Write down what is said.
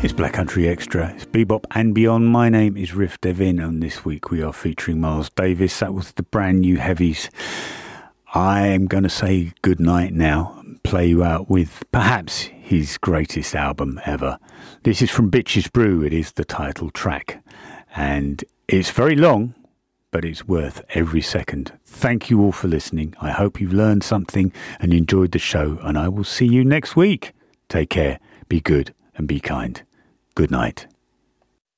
It's Black Country Extra. It's Bebop and Beyond. My name is Riff Devin, and this week we are featuring Miles Davis. That was the brand new heavies. I am going to say good night now and play you out with perhaps his greatest album ever. This is from Bitches Brew. It is the title track, and it's very long, but it's worth every second. Thank you all for listening. I hope you've learned something and enjoyed the show, and I will see you next week. Take care, be good, and be kind. Good night.